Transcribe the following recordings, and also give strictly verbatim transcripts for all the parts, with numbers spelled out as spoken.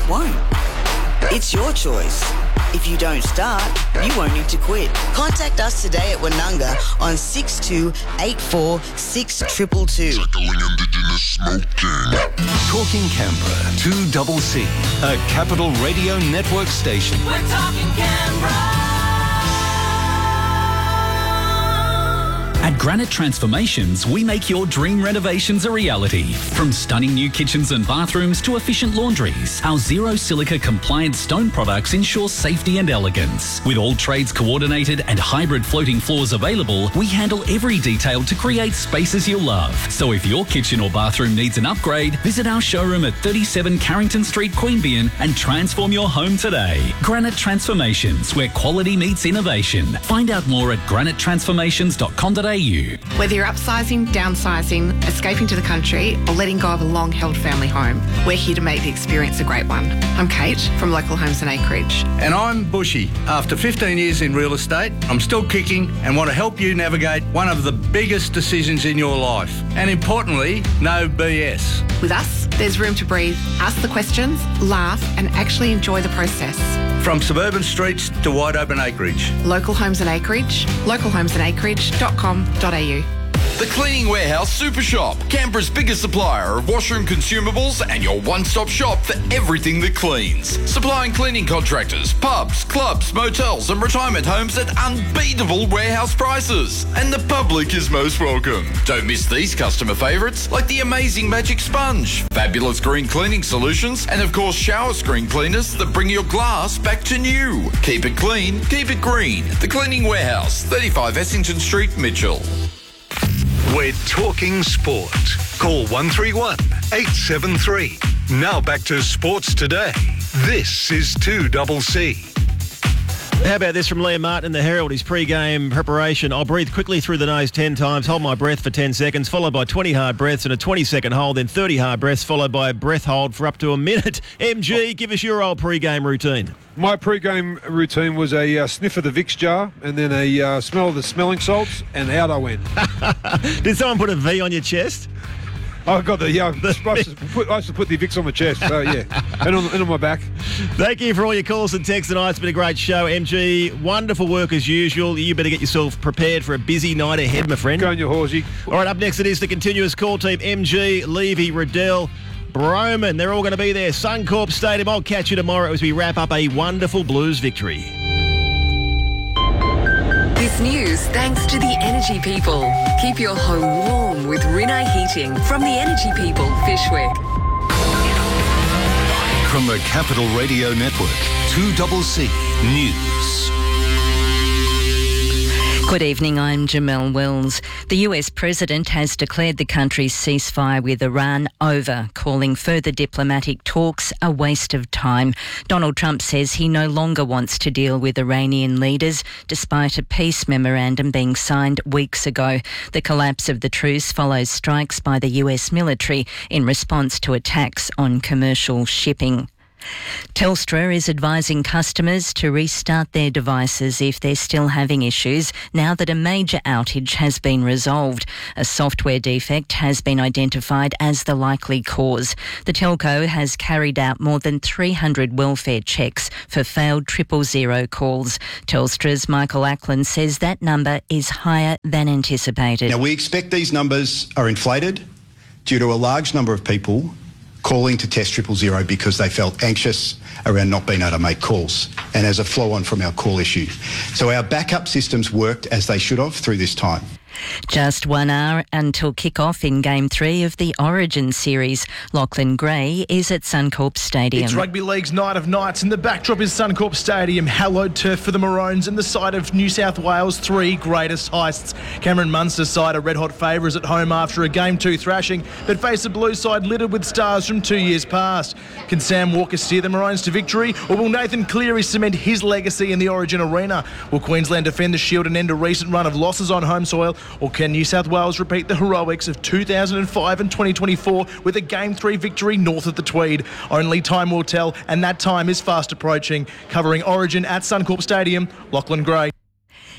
won't. It's your choice. If you don't start, you won't need to quit. Contact us today at Wananga on six two eight four six two two two. Tackling Indigenous smoking. Talking Canberra, two double C, a Capital Radio Network station. We're talking Canberra. At Granite Transformations, we make your dream renovations a reality. From stunning new kitchens and bathrooms to efficient laundries, our zero silica compliant stone products ensure safety and elegance. With all trades coordinated and hybrid floating floors available, we handle every detail to create spaces you'll love. So if your kitchen or bathroom needs an upgrade, visit our showroom at thirty-seven Carrington Street, Queanbeyan and transform your home today. Granite Transformations, where quality meets innovation. Find out more at granite transformations dot com dot a u. Whether you're upsizing, downsizing, escaping to the country or letting go of a long-held family home, we're here to make the experience a great one. I'm Kate from Local Homes and Acreage. And I'm Bushy. After fifteen years in real estate, I'm still kicking and want to help you navigate one of the biggest decisions in your life. And importantly, no B S. With us, there's room to breathe, ask the questions, laugh and actually enjoy the process. From suburban streets to wide open acreage. Local Homes and Acreage, local homes and acreage dot com dot a u. The Cleaning Warehouse Super Shop, Canberra's biggest supplier of washroom consumables and your one-stop shop for everything that cleans. Supplying cleaning contractors, pubs, clubs, motels and retirement homes at unbeatable warehouse prices. And the public is most welcome. Don't miss these customer favourites like the amazing Magic Sponge, fabulous green cleaning solutions and of course shower screen cleaners that bring your glass back to new. Keep it clean, keep it green. The Cleaning Warehouse, thirty-five Essington Street, Mitchell. We're talking sport. Call one three one, eight seven three. Now back to Sports Today. This is two double C. How about this from Liam Martin in the Herald, his pre-game preparation? I'll breathe quickly through the nose ten times, hold my breath for ten seconds, followed by twenty hard breaths and a twenty-second hold, then thirty hard breaths, followed by a breath hold for up to a minute. M G, give us your old pre-game routine. My pre-game routine was a uh, sniff of the Vicks jar and then a uh, smell of the smelling salts, and out I went. Did someone put a V on your chest? I got the, yeah, I used, to put, I used to put the Vicks on my chest, so yeah, and on, and on my back. Thank you for all your calls and texts tonight. It's been a great show, M G. Wonderful work as usual. You better get yourself prepared for a busy night ahead, my friend. Go on your horsey. All right, up next it is the continuous call team. M G, Levy, Riddell, Broman. They're all going to be there. Suncorp Stadium. I'll catch you tomorrow as we wrap up a wonderful Blues victory. This news thanks to the Energy People. Keep your home warm with Rinnai Heating from the Energy People, Fishwick. From the Capital Radio Network, two double C News. Good evening, I'm Jamelle Wells. The U S President has declared the country's ceasefire with Iran over, calling further diplomatic talks a waste of time. Donald Trump says he no longer wants to deal with Iranian leaders, despite a peace memorandum being signed weeks ago. The collapse of the truce follows strikes by the U S military in response to attacks on commercial shipping. Telstra is advising customers to restart their devices if they're still having issues now that a major outage has been resolved. A software defect has been identified as the likely cause. The telco has carried out more than three hundred welfare checks for failed triple zero calls. Telstra's Michael Ackland says that number is higher than anticipated. Now, we expect these numbers are inflated due to a large number of people calling to test triple zero because they felt anxious around not being able to make calls, and as a flow-on from our call issue. So our backup systems worked as they should have through this time. Just one hour until kick-off in Game three of the Origin Series. Lachlan Gray is at Suncorp Stadium. It's Rugby League's Night of Nights and the backdrop is Suncorp Stadium, hallowed turf for the Maroons and the side of New South Wales' three greatest heists. Cameron Munster's side are red-hot favourites at home after a Game two thrashing, but face a blue side littered with stars from two years past. Can Sam Walker steer the Maroons to victory, or will Nathan Cleary cement his legacy in the Origin arena? Will Queensland defend the Shield and end a recent run of losses on home soil, or can New South Wales repeat the heroics of two thousand five and twenty twenty-four with a Game three victory north of the Tweed? Only time will tell, and that time is fast approaching. Covering Origin at Suncorp Stadium, Lachlan Gray.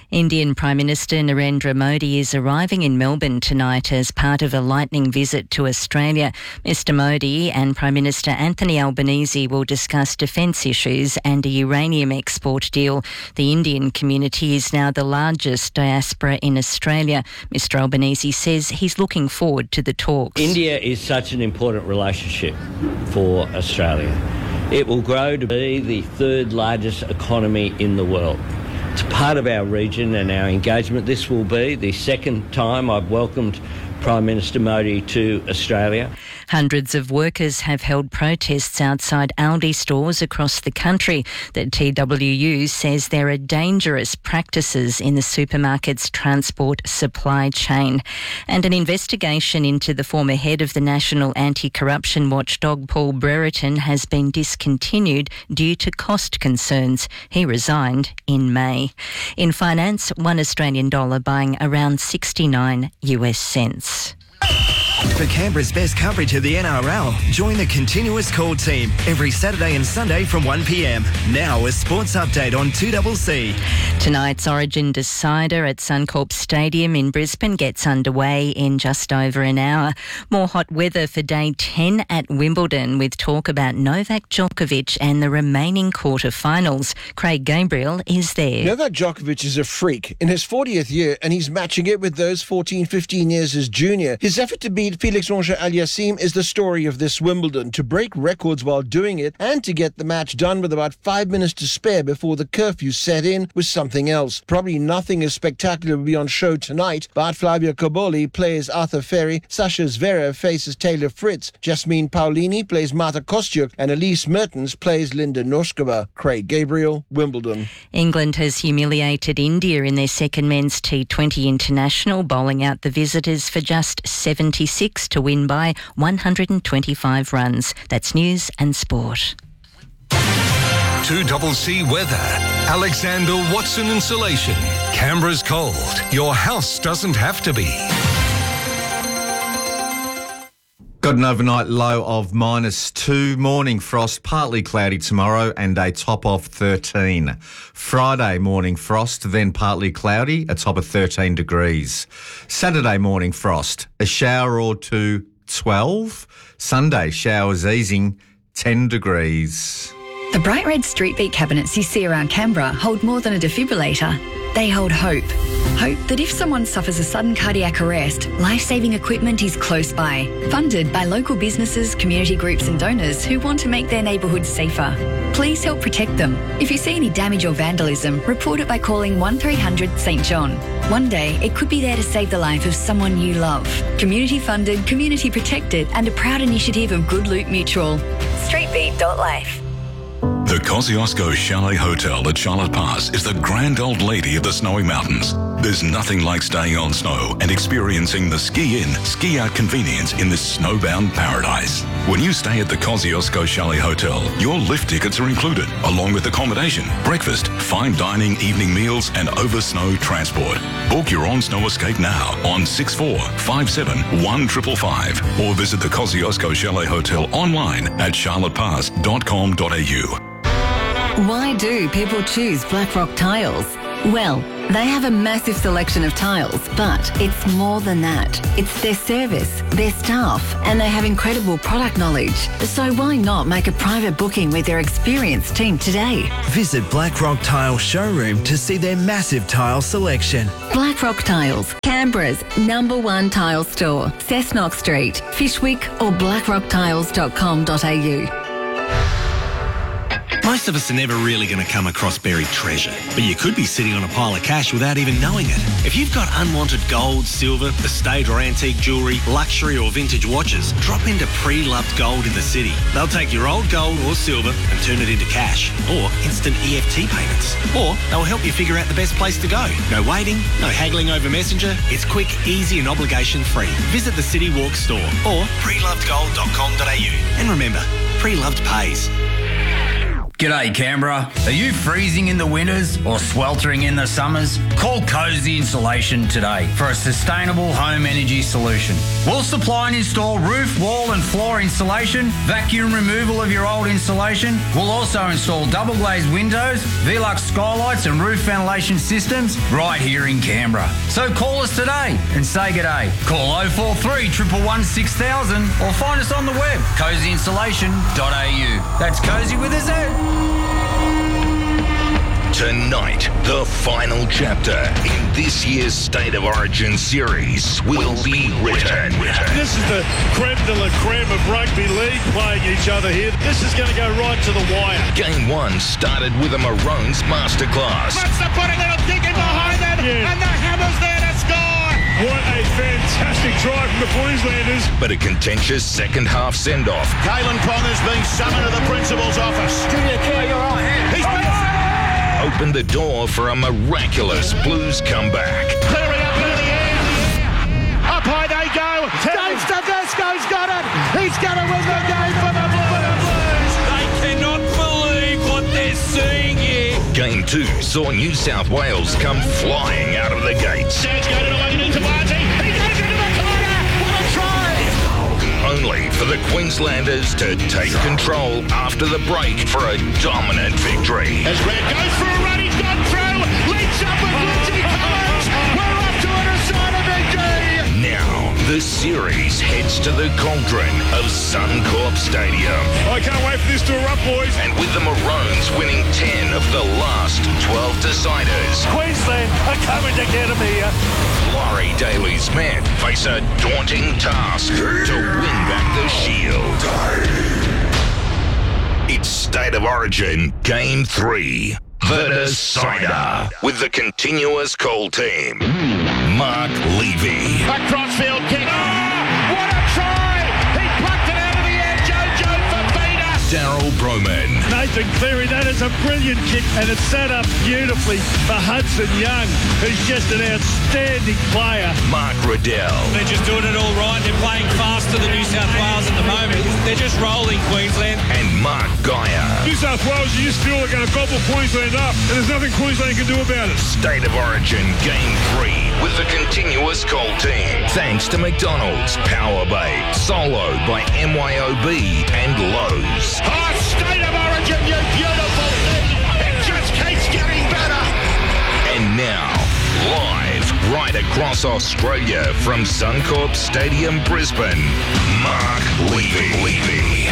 Indian Prime Minister Narendra Modi is arriving in Melbourne tonight as part of a lightning visit to Australia. Mister Modi and Prime Minister Anthony Albanese will discuss defence issues and a uranium export deal. The Indian community is now the largest diaspora in Australia. Mister Albanese says he's looking forward to the talks. India is such an important relationship for Australia. It will grow to be the third largest economy in the world. It's part of our region and our engagement. This will be the second time I've welcomed Prime Minister Modi to Australia. Hundreds of workers have held protests outside Aldi stores across the country. The T W U says there are dangerous practices in the supermarket's transport supply chain. And an investigation into the former head of the National Anti-Corruption Watchdog, Paul Brereton, has been discontinued due to cost concerns. He resigned in May. In finance, one Australian dollar buying around sixty-nine US cents. For Canberra's best coverage of the N R L, join the Continuous Call team every Saturday and Sunday from one p m. Now a sports update on two C C. Tonight's Origin decider at Suncorp Stadium in Brisbane gets underway in just over an hour. More hot weather for day ten at Wimbledon, with talk about Novak Djokovic and the remaining quarter-finals. Craig Gabriel is there. Novak Djokovic is a freak in his fortieth year, and he's matching it with those fourteen, fifteen years as junior. His effort to beat Felix Auger-Aliassime is the story of this Wimbledon, to break records while doing it and to get the match done with about five minutes to spare before the curfew set in was something else. Probably nothing as spectacular will be on show tonight, but Flavio Cobolli plays Arthur Ferry, Sasha Zverev faces Taylor Fritz, Jasmine Paolini plays Marta Kostyuk, and Elise Mertens plays Linda Noskova. Craig Gabriel, Wimbledon. England has humiliated India in their second men's T twenty international, bowling out the visitors for just seventy-six to win by one hundred twenty-five runs. That's news and sport. two C C weather. Alexander Watson Insulation. Canberra's cold. Your house doesn't have to be. Got an overnight low of minus two. Morning frost, partly cloudy tomorrow and a top of thirteen. Friday morning frost, then partly cloudy, a top of thirteen degrees. Saturday morning frost, a shower or two, twelve. Sunday showers easing, ten degrees. The bright red street beat cabinets you see around Canberra hold more than a defibrillator. They hold hope. Hope that if someone suffers a sudden cardiac arrest, life-saving equipment is close by. Funded by local businesses, community groups and donors who want to make their neighbourhoods safer. Please help protect them. If you see any damage or vandalism, report it by calling one three hundred St John. One day, it could be there to save the life of someone you love. Community funded, community protected and a proud initiative of Good Loot Mutual. streetbeat dot life. The Kosciuszko Chalet Hotel at Charlotte Pass is the grand old lady of the snowy mountains. There's nothing like staying on snow and experiencing the ski-in, ski-out convenience in this snowbound paradise. When you stay at the Kosciuszko Chalet Hotel, your lift tickets are included, along with accommodation, breakfast, fine dining, evening meals and over-snow transport. Book your on-snow escape now on six four five seven one five five five or visit the Kosciuszko Chalet Hotel online at charlotte pass dot com dot a u. Why do people choose Blackrock Tiles? Well, they have a massive selection of tiles, but it's more than that. It's their service, their staff, and they have incredible product knowledge. So why not make a private booking with their experienced team today? Visit Blackrock Tile Showroom to see their massive tile selection. Blackrock Tiles, Canberra's number one tile store. Cessnock Street, Fishwick or blackrock tiles dot com dot a u. Most of us are never really going to come across buried treasure, but you could be sitting on a pile of cash without even knowing it. If you've got unwanted gold, silver, estate or antique jewellery, luxury or vintage watches, drop into Pre-Loved Gold in the city. They'll take your old gold or silver and turn it into cash or instant E F T payments. Or they'll help you figure out the best place to go. No waiting, no haggling over Messenger. It's quick, easy and obligation-free. Visit the City Walk store or pre loved gold dot com dot a u. And remember, Pre-Loved pays. G'day Canberra. Are you freezing in the winters or sweltering in the summers? Call Cozy Insulation today for a sustainable home energy solution. We'll supply and install roof, wall and floor insulation, vacuum removal of your old insulation. We'll also install double glazed windows, Velux skylights and roof ventilation systems right here in Canberra. So call us today and say g'day. Call oh four three, one one one, six thousand or find us on the web, cozy insulation dot a u. That's Cozy with a Z. Tonight, the final chapter in this year's State of Origin series will be written. This is the creme de la creme of rugby league playing each other here. This is going to go right to the wire. Game one started with a Maroons masterclass. Wants to put a little dig in behind it, Yeah. and the hammer's there to score. What a fantastic try from the Queenslanders. But a contentious second half send-off. Kalen Pong has been summoned to the principal's office. Junior Kerr, you're right. He's been Opened the door for a miraculous Blues comeback. clearing up in the air. Up high they go. Dave Stavesco's got it. He's going to win the game for the Blues. They cannot believe what they're seeing here. Game two saw New South Wales come flying out of the gates. Serge got it away into Marty. He goes into the corner. What a try. Only for the Queenslanders to take control after the break for a dominant victory. As Red goes for a run, he's gone through. Leads up with Lindsay Collins. We're off to a decided victory. Now, the series heads to the cauldron of Suncorp Stadium. I can't wait for this to erupt, boys. And with the Maroons winning ten of the last twelve deciders, Queensland are coming to get him here. Laurie Daly's men face a daunting task to win back the shield. It's State of Origin Game three. The Decider. With the continuous call team. Mark Levy. A crossfield kick. Oh, what a try! He plucked it out of the air. Jojo Fafita. Daryl Broman. Nathan Cleary, that is a brilliant kick, and it's set up beautifully for Hudson Young, who's just an outstanding player. Mark Riddell. They're just doing it all right. They're playing fast to the New South Wales at the moment. They're just rolling, Queensland. And Mark Geyer. New South Wales, you still are going to gobble Queensland up, and there's nothing Queensland can do about it. State of Origin Game three with the continuous call team. Thanks to McDonald's, Power Bay, Solo by M Y O B and Lowe's. Oh, State of Origin, you beautiful thing. It just keeps getting better. And now, live right across Australia from Suncorp Stadium, Brisbane, Mark Levy. Levy.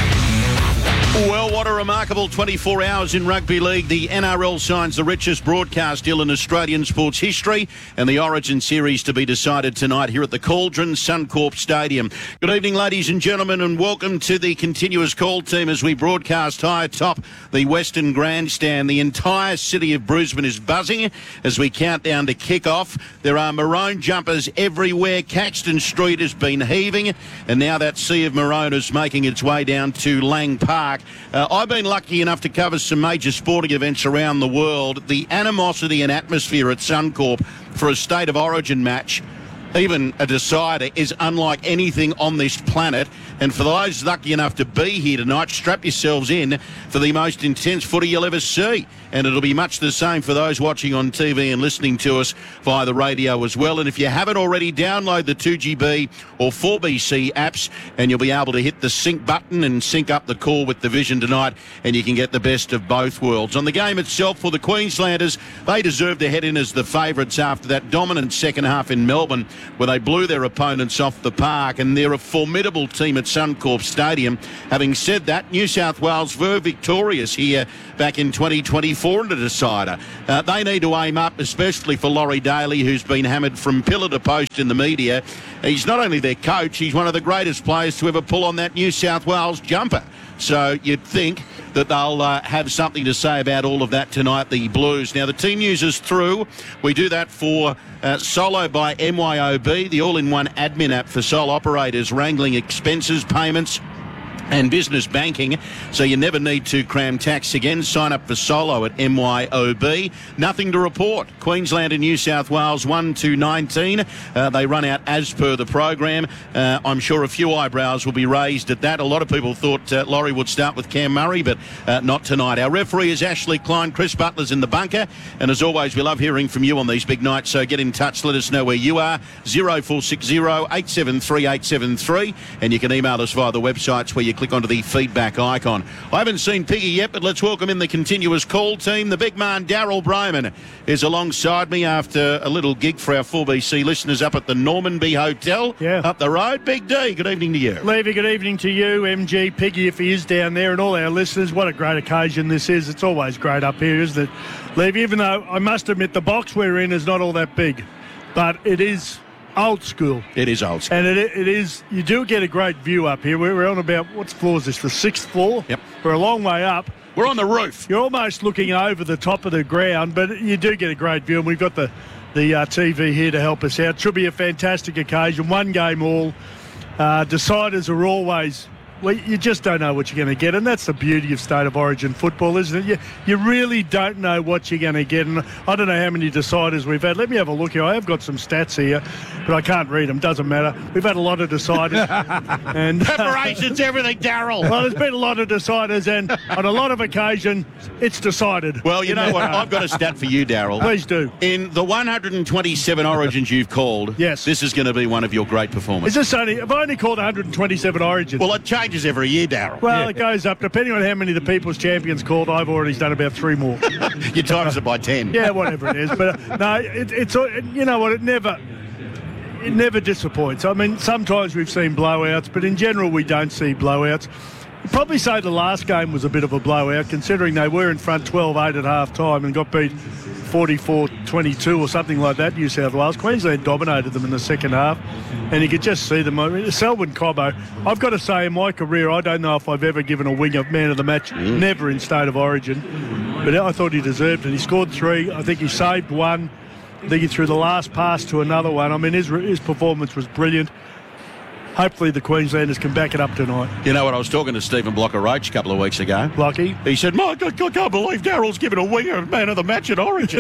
Well, what a remarkable twenty-four hours in rugby league. The N R L signs the richest broadcast deal in Australian sports history, and the Origin series to be decided tonight here at the Cauldron, Suncorp Stadium. Good evening, ladies and gentlemen, and welcome to the continuous call team as we broadcast high atop the Western Grandstand. The entire city of Brisbane is buzzing as we count down to kick-off. There are maroon jumpers everywhere. Caxton Street has been heaving, and now that sea of maroon is making its way down to Lang Park. Uh, I've been lucky enough to cover some major sporting events around the world. The animosity and atmosphere at Suncorp for a State of Origin match, even a decider, is unlike anything on this planet. And for those lucky enough to be here tonight, strap yourselves in for the most intense footy you'll ever see. And it'll be much the same for those watching on T V and listening to us via the radio as well. And if you haven't already, download the two G B or four B C apps and you'll be able to hit the sync button and sync up the call with the Vision tonight, and you can get the best of both worlds. On the game itself, for the Queenslanders, they deserve to head in as the favourites after that dominant second half in Melbourne where they blew their opponents off the park, and they're a formidable team at Suncorp Stadium. Having said that, New South Wales were victorious here back in twenty twenty-four in the decider. Uh, they need to aim up, especially for Laurie Daly, who's been hammered from pillar to post in the media. He's not only their coach, he's one of the greatest players to ever pull on that New South Wales jumper. So you'd think that they'll uh, have something to say about all of that tonight, the Blues. Now, the team news is through. We do that for uh, Solo by M Y O B, the all-in-one admin app for sole operators, wrangling expenses, payments, and business banking, so you never need to cram tax again. Sign up for Solo at M Y O B. Nothing to report. Queensland and New South Wales one to nineteen. Uh, they run out as per the program. Uh, I'm sure a few eyebrows will be raised at that. A lot of people thought uh, Laurie would start with Cam Murray, but uh, not tonight. Our referee is Ashley Klein. Chris Butler's in the bunker. And as always, we love hearing from you on these big nights, so get in touch. Let us know where you are. oh four six oh, eight seven three, eight seven three. And you can email us via the websites where you click onto the feedback icon. I haven't seen Piggy yet, but let's welcome in the continuous call team. The big man, Daryl Broman, is alongside me after a little gig for our four B C listeners up at the Normanby Hotel yeah. up the road. Big D, good evening to you. Levy, good evening to you, M G, Piggy, if he is down there, and all our listeners. What a great occasion this is. It's always great up here, isn't it, Levy? Even though I must admit the box we're in is not all that big, but it is old school. It is old school. And it, it is, you do get a great view up here. We're, we're on about, what floor is this, the sixth floor? Yep. We're a long way up. We're on the roof. You're almost looking over the top of the ground, but you do get a great view, and we've got the, the uh, T V here to help us out. Should be a fantastic occasion. One game all. Uh, deciders are always... Well, you just don't know what you're going to get, and that's the beauty of State of Origin football, isn't it? You, you really don't know what you're going to get, and I don't know how many deciders we've had. Let me have a look here. I have got some stats here, but I can't read them. Doesn't matter. We've had a lot of deciders. and Preparation's everything, Daryl. Well, there's been a lot of deciders, and on a lot of occasion, it's decided. Well, you know what? I've got a stat for you, Daryl. Please do. In the one hundred twenty-seven Origins you've called, yes, this is going to be one of your great performances. Is this only... I've only called one hundred twenty-seven Origins. Well, it changes every year, Daryl. Well, yeah. It goes up. Depending on how many the People's Champions called, I've already done about three more. You times it by ten. Yeah, whatever it is. But uh, no, it, it's... You know what? It never... It never disappoints. I mean, sometimes we've seen blowouts, but in general we don't see blowouts. You'd probably say the last game was a bit of a blowout, considering they were in front twelve eight at half-time and got beat forty-four twenty-two or something like that, New South Wales. Queensland dominated them in the second half, and you could just see them. I mean, Selwyn Cobbo, I've got to say, in my career, I don't know if I've ever given a winger man of the match, mm. never in State of Origin, but I thought he deserved it. He scored three. I think he saved one. I think he threw the last pass to another one. I mean, his, his performance was brilliant. Hopefully the Queenslanders can back it up tonight. You know what, I was talking to Stephen Blocker-Roach a couple of weeks ago. Blocky? He said, my God, I can't believe Daryl's given a winger man of the match at Origin.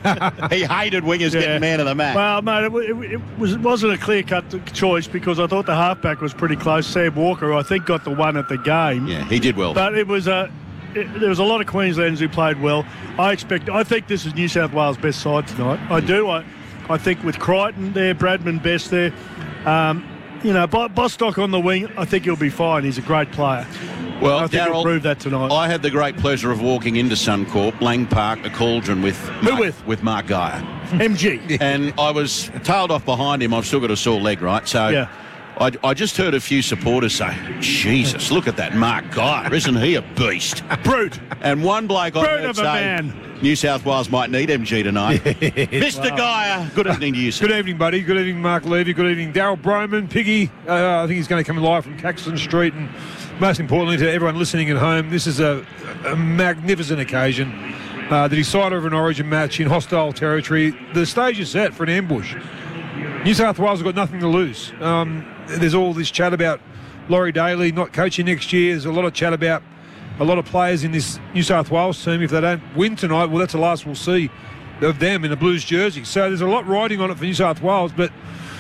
He hated wingers yeah. getting man of the match. Well, mate, it, it, it, was, it wasn't a clear-cut choice because I thought the halfback was pretty close. Sam Walker, I think, got the one at the game. Yeah, he did well. But it was a... It, there was a lot of Queenslanders who played well. I expect... I think this is New South Wales' best side tonight. I do. I, I think with Crichton there, Bradman best there... Um, You know, Bostock on the wing, I think he'll be fine. He's a great player. Well, I think Daryl, he'll prove that tonight. I had the great pleasure of walking into Suncorp, Lang Park, the Cauldron with Who Mark, with? with Mark Geyer. M G. And I was tailed off behind him. I've still got a sore leg, right? So yeah. I, I just heard a few supporters say, Jesus, look at that Mark Geyer. Isn't he a beast? Brute. And one bloke I Brute heard of a say, man. New South Wales might need M G tonight. Mister Wow. Geyer, good evening to you, sir. Good evening, buddy. Good evening, Mark Levy. Good evening, Daryl Broman. Piggy, uh, I think he's going to come live from Caxton Street. And most importantly to everyone listening at home, this is a, a magnificent occasion. Uh, the decider of an Origin match in hostile territory. The stage is set for an ambush. New South Wales have got nothing to lose. Um, there's all this chat about Laurie Daly not coaching next year. There's a lot of chat about a lot of players in this New South Wales team. If they don't win tonight, well, that's the last we'll see of them in a Blues jersey. So there's a lot riding on it for New South Wales, but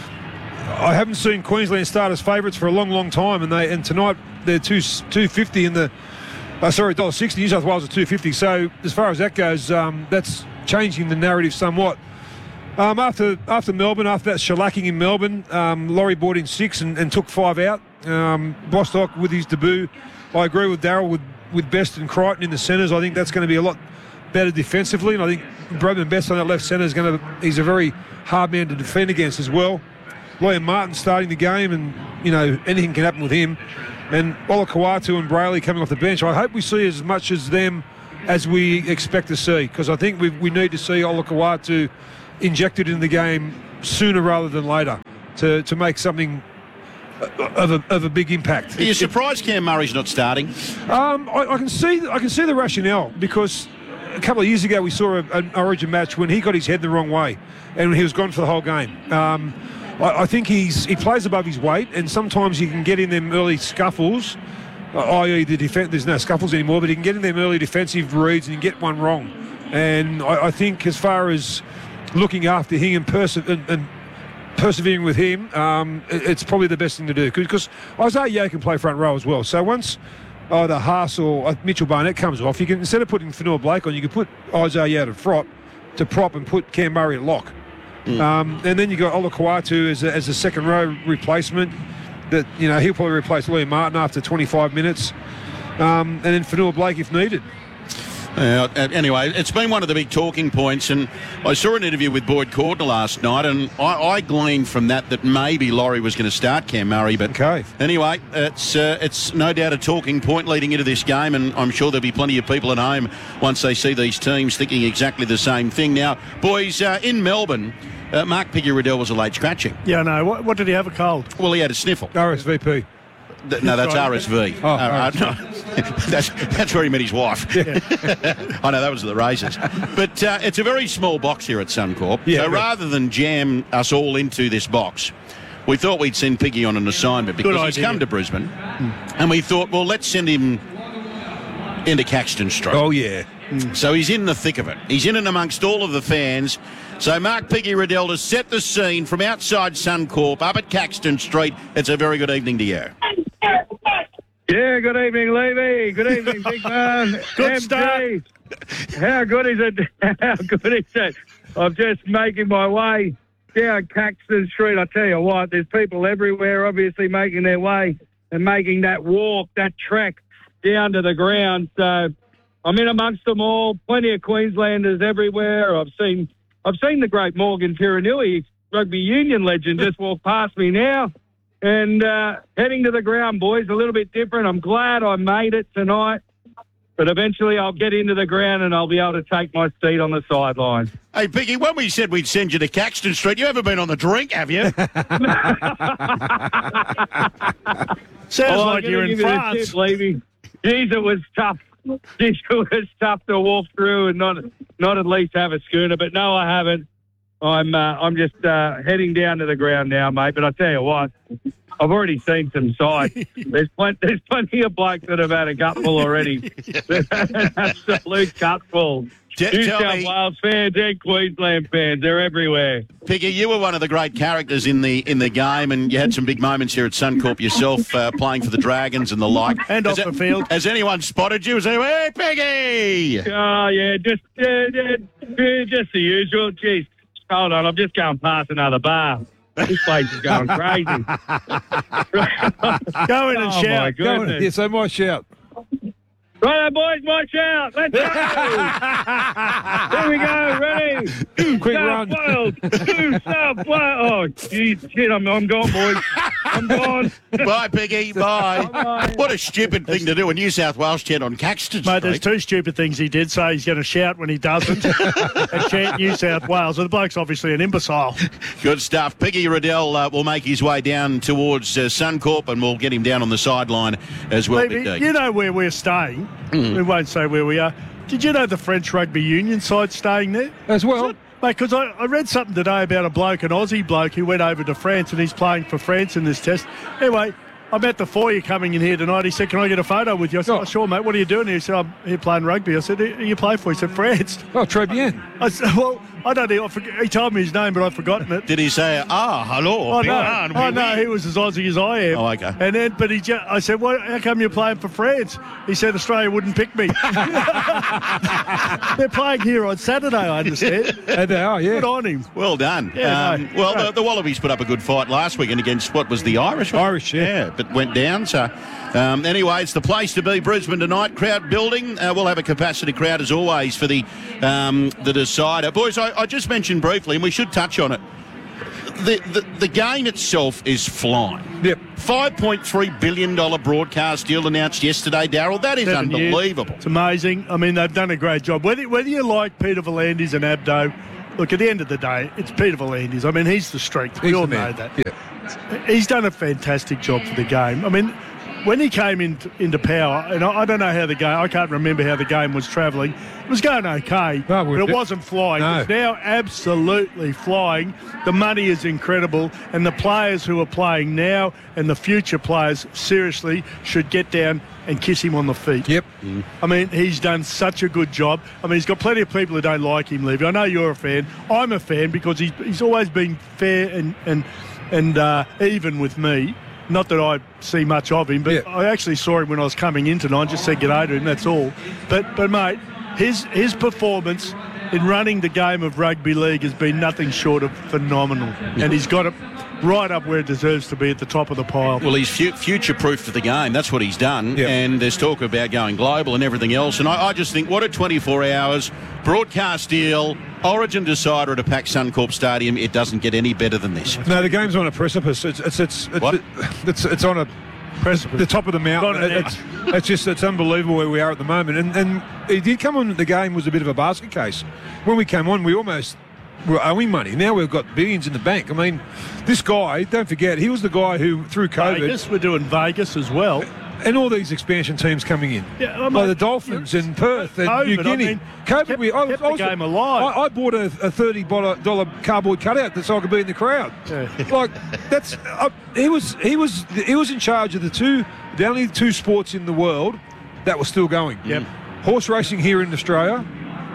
I haven't seen Queensland start as favourites for a long, long time, and they and tonight they're two two fifty in the uh, sorry one dollar sixty. New South Wales are two fifty. So as far as that goes, um, that's changing the narrative somewhat. Um, after after Melbourne, after that shellacking in Melbourne, um, Laurie brought in six and, and took five out. Um, Bostock with his debut. I agree with Daryl with, with Best and Crichton in the centres. I think that's going to be a lot better defensively, and I think Bradman Best on that left centre is going to. He's a very hard man to defend against as well. Liam Martin starting the game, and you know anything can happen with him. And Olakau'atu and Brayley coming off the bench. I hope we see as much as them as we expect to see, because I think we we need to see Olakau'atu injected in the game sooner rather than later to, to make something of a, of a big impact. Are you surprised Cam Murray's not starting? Um, I, I can see I can see the rationale, because a couple of years ago we saw a, an Origin match when he got his head the wrong way and he was gone for the whole game. Um, I, I think he's he plays above his weight, and sometimes you can get in them early scuffles that is the def- there's no scuffles anymore, but he can get in them early defensive reads and get one wrong. And I, I think as far as looking after him and, perse- and, and persevering with him, um, it, it's probably the best thing to do, because Isaiah Yeo can play front row as well. So once either Haas or Mitchell Barnett comes off, you can, instead of putting Fanua Blake on, you can put Isaiah Yeo to front to prop and put Cam Murray at lock. Mm. Um, and then you got Ola Kawatu as a, as a second row replacement. That, you know, he'll probably replace Liam Martin after twenty-five minutes, um, and then Fanua Blake if needed. Uh, anyway, it's been one of the big talking points, and I saw an interview with Boyd Cordner last night, and I, I gleaned from that that maybe Laurie was going to start Cam Murray. But okay. Anyway, it's uh, it's no doubt a talking point leading into this game, and I'm sure there'll be plenty of people at home once they see these teams thinking exactly the same thing. Now, boys, uh, in Melbourne, uh, Mark Piggy-Riddell was a late scratching. Yeah, no. What, what did he have, a cold? Well, he had a sniffle. R S V P. Th- no, that's R S V. Oh, uh, uh, no. that's, that's where he met his wife. Yeah. I know, that was at the races. But uh, it's a very small box here at Suncorp. Yeah, so but- rather than jam us all into this box, we thought we'd send Piggy on an assignment because Good he's idea. come to Brisbane. And we thought, well, let's send him into Caxton Street. Oh, yeah. So he's in the thick of it. He's in and amongst all of the fans. So Mark Piggy-Riddell to set the scene from outside Suncorp up at Caxton Street. It's a very good evening to you. Yeah, good evening, Levy. Good evening, big man. Good M G. start. How good is it? How good is it? I'm just making my way down Caxton Street. I tell you what, there's people everywhere obviously making their way and making that walk, that trek down to the ground. So I'm in amongst them all. Plenty of Queenslanders everywhere. I've seen I've seen the great Morgan Tiranui, rugby union legend, just walk past me now. And uh, heading to the ground, boys, a little bit different. I'm glad I made it tonight. But eventually I'll get into the ground and I'll be able to take my seat on the sideline. Hey, Piggy, when we said we'd send you to Caxton Street, you haven't been on the drink, have you? Sounds Oh, I'm like gonna you're in give you the France. tip, Levy. Jeez, it was tough. Jeez, it was tough to walk through and not not at least have a schooner. But no, I haven't. I'm uh, I'm just uh, heading down to the ground now, mate. But I tell you what, I've already seen some sights. There's plenty, there's plenty of blokes that have had a gutful already. They've had an absolute gutful. T- New tell South me- Wales fans and Queensland fans, they're everywhere. Piggy, you were one of the great characters in the in the game, and you had some big moments here at Suncorp yourself, uh, playing for the Dragons and the like. And has off it- the field. Has anyone spotted you? Has anyone, hey, Piggy! Oh, yeah, just, uh, yeah, yeah, just the usual. Jeez, hold on, I'm just going past another bar. This place is going crazy. Go in and Oh, my shout. Go in. goodness. Yeah, so my shout. Right, boys, watch out. Let's go. Here we go. Ready? Quick South run. Wales. New South Wales. Oh, geez, shit, I'm, I'm gone, boys. I'm gone. Bye, Piggy. Bye. Bye. What a stupid thing to do, a New South Wales chant on Caxton Mate, there's Street. two stupid things he did say. He's going to shout when he doesn't and chant New South Wales. And the bloke's obviously an imbecile. Good stuff. Piggy Riddell uh, will make his way down towards uh, Suncorp, and we'll get him down on the sideline as well. Levy, Big D. you know where we're staying. Mm. We won't say where we are. Did you know the French rugby union side's staying there? As well. Mate, because I, I read something today about a bloke, an Aussie bloke, who went over to France and he's playing for France in this test. Anyway, I'm at the foyer coming in here tonight. He said, can I get a photo with you? I said, oh, sure, mate. What are you doing here? He said, I'm here playing rugby. I said, who do you play for? He said, France. Oh, très bien. I said, well, I don't know. I forget, he told me his name, but I've forgotten it. Did he say, ah, hello? Oh, big no. man, Oh, oui, no, oui." he was as Aussie as I am. Oh, okay. And then, but he just, I said, well, how come you're playing for France? He said, Australia wouldn't pick me. They're playing here on Saturday, I understand. And they are, yeah. Good on him. Well done. Yeah, um, no, well, great. the, the Wallabies put up a good fight last weekend against, what was the Irish? Irish, yeah. Yeah, but went down. So, um, anyway, it's the place to be, Brisbane tonight. Crowd building. Uh, we'll have a capacity crowd as always for the um, the decider. Boys, I, I just mentioned briefly, and we should touch on it. The, the the game itself is flying. Yep. five point three billion dollars broadcast deal announced yesterday, Darryl. That is Seven years. unbelievable. It's amazing. I mean, they've done a great job. Whether, whether you like Peter V'landys and Abdo, look, at the end of the day, it's Peter V'landys. I mean, he's the strength. We He's all the know man. that. Yeah. He's done a fantastic job for the game. I mean, when he came in, into power, and I, I don't know how the game, I can't remember how the game was travelling. It was going okay, no, but it wasn't flying. No. It's now absolutely flying. The money is incredible, and the players who are playing now and the future players seriously should get down and kiss him on the feet. Yep. Mm. I mean, he's done such a good job. I mean, he's got plenty of people who don't like him, Levy. I know you're a fan. I'm a fan because he's, he's always been fair and, and, and uh, even with me. Not that I see much of him, but yeah. I actually saw him when I was coming in tonight. Just said g'day to him, that's all. But, but mate, his his performance in running the game of rugby league has been nothing short of phenomenal. Yeah. And he's got it right up where it deserves to be, at the top of the pile. Well, he's fu- future-proof for the game. That's what he's done. Yeah. And there's talk about going global and everything else. And I, I just think, what a twenty-four hours, broadcast deal, Origin decider at a packed Suncorp Stadium. It doesn't get any better than this. No, the game's on a precipice. It's it's it's it's, What? it's, it's on a precipice. The top of the mountain. It's on an It's, it's just it's unbelievable where we are at the moment. And and he did come on. The game was a bit of a basket case. When we came on, we almost were owing money. Now we've got billions in the bank. I mean, this guy. Don't forget, he was the guy who through COVID. Vegas, we're doing Vegas as well. And all these expansion teams coming in, yeah, I mean, like the Dolphins and Perth and COVID, New Guinea. I mean, COVID, kept, we, I, kept I was, the game alive. I, I bought a, a thirty dollar cardboard cutout so I could be in the crowd. Yeah. Like that's uh, he was he was he was in charge of the two the only two sports in the world that were still going. Yep. Horse racing here in Australia,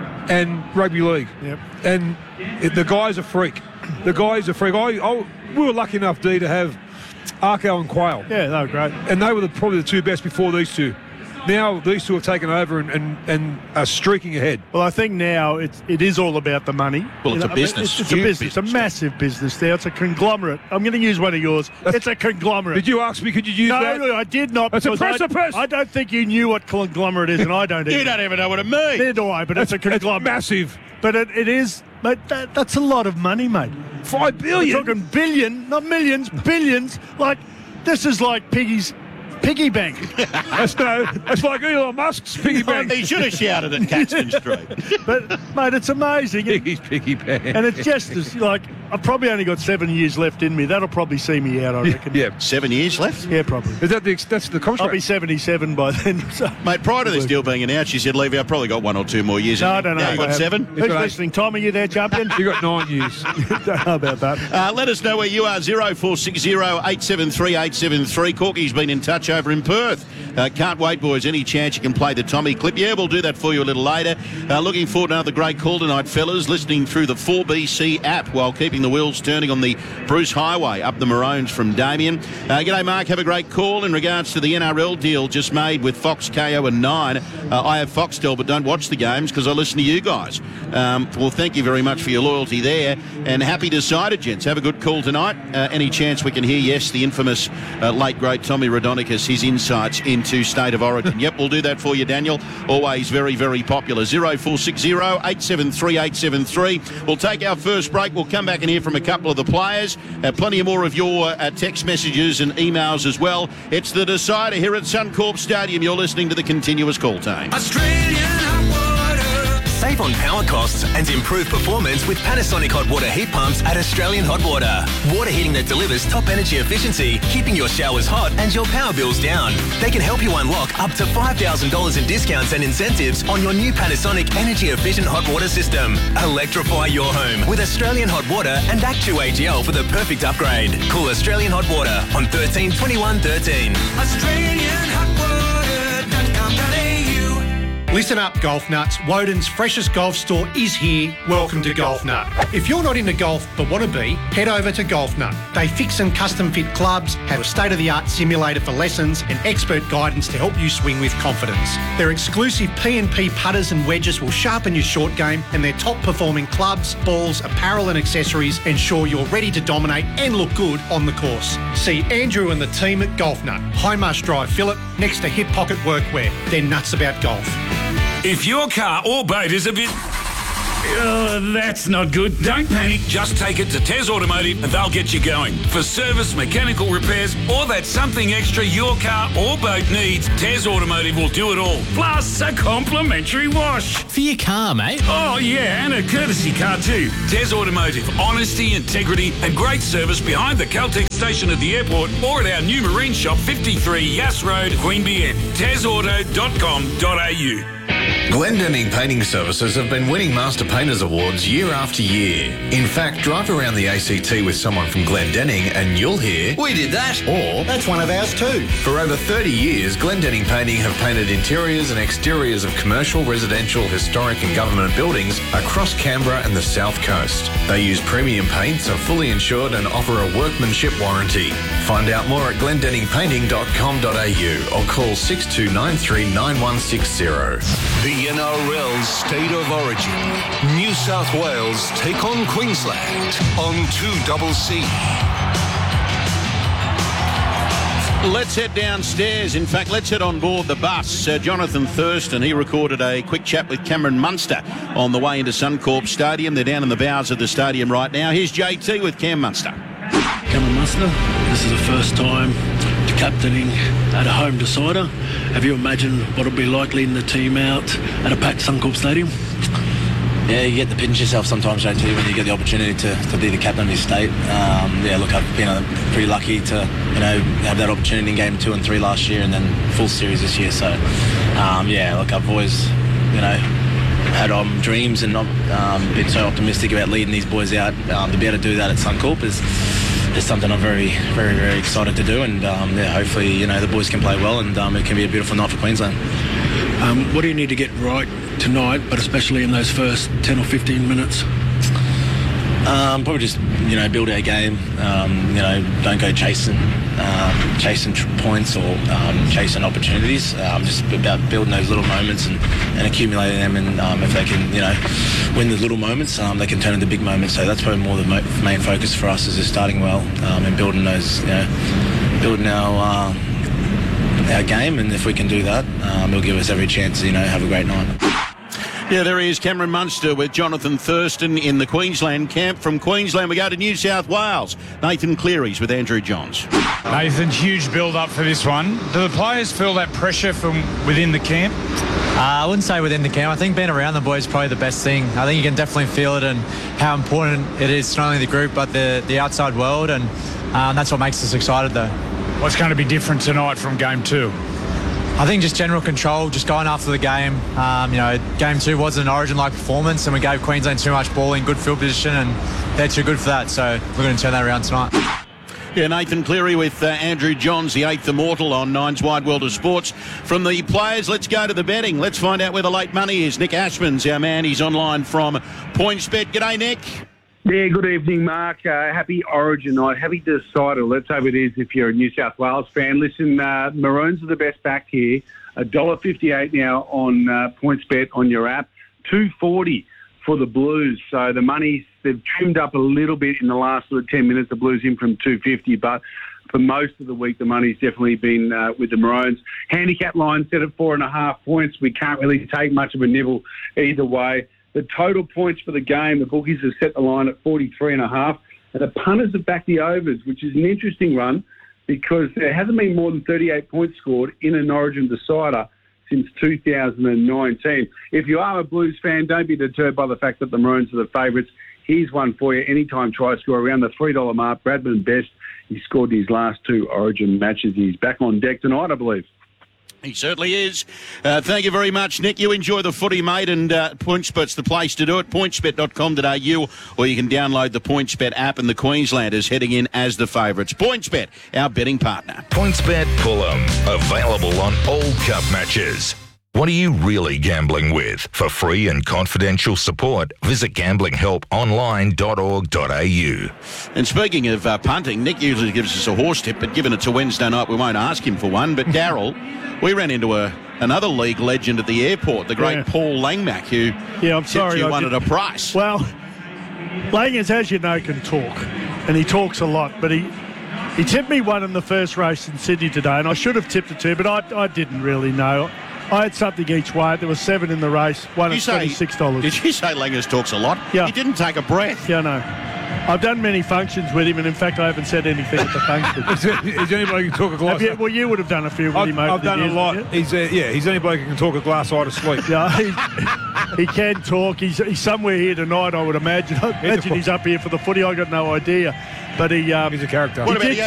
and rugby league. Yep. And it, the guy's a freak. The guy's a freak. I, I we were lucky enough, Dee, to have Arco and Quayle. Yeah, they were great. And they were the, probably the two best before these two. Now these two have taken over and, and, and are streaking ahead. Well, I think now it's, it is all about the money. Well, it's You know, a business. It's, it's a Huge business. business. It's a massive business now. It's a conglomerate. I'm going to use one of yours. That's, it's a conglomerate. Did you ask me, could you use no, that? No, I did not. It's a because I- precipice. I, don't think you knew what conglomerate is, and I don't either. You don't even know what it means. Neither do I, but it's, It's, a it's conglomerate. massive. But it, it is, mate, that, that's a lot of money, mate. Five billion. We're talking billion, not millions, billions. Like, this is like Piggy's piggy bank. That's no, that's like Elon Musk's piggy bank. He should have shouted at Caxton Street. But, mate, it's amazing. Piggy's piggy bank. And it's just as, like, I've probably only got seven years left in me. That'll probably see me out, I reckon. Yeah. Seven years left? Yeah, probably. Is that the, that's the I'll contract? be seventy-seven by then. So. Mate, prior to this deal being announced, she said, Levy, I've probably got one or two more years. No, in I me." don't know. Now you I got haven't. seven? Who's got eight. listening? Tom, are you there, champion? You got nine years. Don't know about that. Uh, let us know where you are. zero four six zero eight seven three eight seven three. Corky's been in touch over in Perth. Uh, can't wait, boys. Any chance you can play the Tommy clip? Yeah, we'll do that for you a little later. Uh, looking forward to another great call tonight, fellas. Listening through the four B C app while keeping the wheels turning on the Bruce Highway up the Maroons from Damien. Uh, g'day, Mark. Have a great call in regards to the N R L deal just made with Fox, K O and Nine. Uh, I have Foxtel, but don't watch the games because I listen to you guys. Um, well, thank you very much for your loyalty there. And happy decided, gents. Have a good call tonight. Uh, any chance we can hear, yes, the infamous uh, late, great Tommy Rodonicus, his insights into State of Origin. Yep, we'll do that for you, Daniel. Always very, very popular. zero four six zero eight seven three eight seven three. We'll take our first break. We'll come back and hear from a couple of the players. Uh, plenty more of your uh, text messages and emails as well. It's the decider here at Suncorp Stadium. You're listening to the Continuous Call Team. Save on power costs and improve performance with Panasonic hot water heat pumps at Australian Hot Water. Water heating that delivers top energy efficiency, keeping your showers hot and your power bills down. They can help you unlock up to five thousand dollars in discounts and incentives on your new Panasonic energy efficient hot water system. Electrify your home with Australian Hot Water and Actu A G L for the perfect upgrade. Call Australian Hot Water on thirteen twenty-one thirteen. Australian Hot Water dot com dot a u. Listen up, golf nuts. Woden's freshest golf store is here. Welcome to Golf Nut. If you're not into golf but want to be, head over to Golf Nut. They fix and custom fit clubs, have a state-of-the-art simulator for lessons, and expert guidance to help you swing with confidence. Their exclusive P and P putters and wedges will sharpen your short game, and their top-performing clubs, balls, apparel and accessories ensure you're ready to dominate and look good on the course. See Andrew and the team at Golf Nut, High Marsh Drive, Phillip, next to Hip Pocket Workwear. They're nuts about golf. If your car or boat is a bit Oh, that's not good. Don't panic. Just take it to Tez Automotive and they'll get you going. For service, mechanical repairs, or that something extra your car or boat needs, Tez Automotive will do it all. Plus a complimentary wash. For your car, mate. Oh, yeah, and a courtesy car too. Tez Automotive. Honesty, integrity, and great service behind the Caltex station at the airport or at our new marine shop, fifty-three Yass Road, Queanbeyan. tez auto dot com dot a u. Glendenning Painting Services have been winning Master Painters Awards year after year. In fact, drive around the A C T with someone from Glendenning and you'll hear, "We did that," or "That's one of ours too." For over thirty years, Glendenning Painting have painted interiors and exteriors of commercial, residential, historic and government buildings across Canberra and the South Coast. They use premium paints, are fully insured and offer a workmanship warranty. Find out more at glendenning painting dot com dot a u or call six two nine three nine one six zero. The N R L's State of Origin. New South Wales take on Queensland on two C C. Let's head downstairs. In fact, let's head on board the bus. Uh, Jonathan Thurston, he recorded a quick chat with Cameron Munster on the way into Suncorp Stadium. They're down in the bowels of the stadium right now. Here's J T with Cam Munster. Cameron Munster, this is the first time captaining at a home decider. Have you imagined what it'll be like leading the team out at a packed Suncorp Stadium? Yeah, you get to pinch yourself sometimes, J T, when you get the opportunity to, to be the captain of your state. Um, yeah, look, I've been uh, pretty lucky to, you know, have that opportunity in game two and three last year and then full series this year. So, um, yeah, look, I've always, you know, had um, dreams and um, been so optimistic about leading these boys out. Um, to be able to do that at Suncorp is is something I'm very, very, very excited to do. And um, yeah, hopefully, you know, the boys can play well and um, it can be a beautiful night for Queensland. Um, what do you need to get right tonight, but especially in those first ten or fifteen minutes? Um, probably just, you know, build our game. Um, you know, don't go chasing um, chasing tr- points or um, chasing opportunities. Um, just about building those little moments and, and accumulating them. And um, if they can, you know, win the little moments, um, they can turn into big moments. So that's probably more the mo- main focus for us, is just starting well um, and building those, you know, building our uh, our game. And if we can do that, um, it'll give us every chance to, you know, have a great night. Yeah, there he is, Cameron Munster with Jonathan Thurston in the Queensland camp. From Queensland, we go to New South Wales. Nathan Cleary's with Andrew Johns. Nathan, huge build-up for this one. Do the players feel that pressure from within the camp? Uh, I wouldn't say within the camp. I think being around the boys is probably the best thing. I think you can definitely feel it and how important it is to not only the group but the, the outside world, and um, that's what makes us excited though. What's going to be different tonight from game two? I think just general control, just going after the game. Um, you know, game two wasn't an Origin-like performance, and we gave Queensland too much ball in good field position, and they're too good for that. So we're going to turn that around tonight. Yeah, Nathan Cleary with uh, Andrew Johns, the eighth immortal on Nine's Wide World of Sports. From the players, let's go to the betting. Let's find out where the late money is. Nick Ashman's our man. He's online from PointsBet. G'day, Nick. Yeah, good evening, Mark. Uh, happy Origin night. Happy decider. Let's hope it is if you're a New South Wales fan. Listen, uh, Maroons are the best back here. one dollar fifty-eight now on uh, PointsBet on your app. two forty for the Blues. So the money's, they've trimmed up a little bit in the last sort of ten minutes. The Blues in from two fifty, but for most of the week, the money's definitely been uh, with the Maroons. Handicap line set at four and a half points. We can't really take much of a nibble either way. The total points for the game, the bookies have set the line at forty-three and a half, and the punters have backed the overs, which is an interesting one because there hasn't been more than thirty-eight points scored in an Origin decider since two thousand nineteen. If you are a Blues fan, don't be deterred by the fact that the Maroons are the favourites. Here's one for you. Anytime try score around the three dollar mark. Bradman Best, he scored his last two Origin matches. He's back on deck tonight, I believe. He certainly is. Uh, thank you very much, Nick. You enjoy the footy, mate, and uh, PointsBet's the place to do it. pointsbet dot com dot a u, or you can download the PointsBet app, and the Queenslanders heading in as the favourites. PointsBet, our betting partner. PointsBet Fulham, available on all cup matches. What are you really gambling with? For free and confidential support, visit gambling help online dot org dot a u. And speaking of uh, punting, Nick usually gives us a horse tip, but given it's a Wednesday night, we won't ask him for one. But Darryl, we ran into a another league legend at the airport, the great yeah. Paul Langmack, who yeah, I'm sorry, you I won did, at a price. Well, Langers, as you know, can talk, and he talks a lot, but he He tipped me one in the first race in Sydney today, and I should have tipped it too, but I, I didn't really know. I had something each way. There were seven in the race. One You at say- twenty-six dollars. Did you say Langers talks a lot? Yeah. He didn't take a breath. Yeah, no. I've done many functions with him, and in fact, I haven't said anything at the function. Is, there, is there anybody who can talk a glass? Have you, well, you would have done a few with I've, him over I've the done years, a lot. haven't you? He's uh, yeah, he's the only bloke who can talk a glass eye to sleep. Yeah, he, he can talk. He's, he's somewhere here tonight, I would imagine. I imagine he's up here for the footy. I got no idea, but he um, he's a character. What he about did the